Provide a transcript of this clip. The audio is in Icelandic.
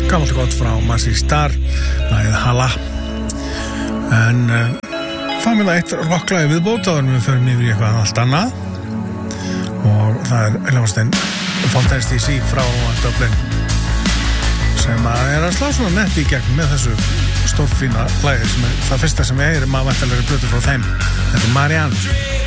gammalt gott frá Mazzy Star, lagið Hala. En fáum við eitt rocklagi viðbót áður en við förum yfir í eitthvað allt annað. Og það er hljómsveitin Fontaine's DC frá Dublin sem að slá svona nett í gegn með þessu stórfína lagi sem er það fyrsta sem við heyrum að væntanlegri plötu frá þeim. Þetta er Marianne.